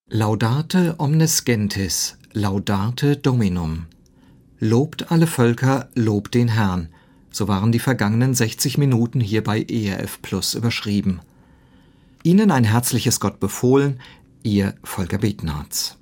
Laudate omnes gentis, laudate Dominum. Lobt alle Völker, lobt den Herrn. So waren die vergangenen 60 Minuten hier bei ERF Plus überschrieben. Ihnen ein herzliches Gott befohlen, Ihr Volker Betnarz.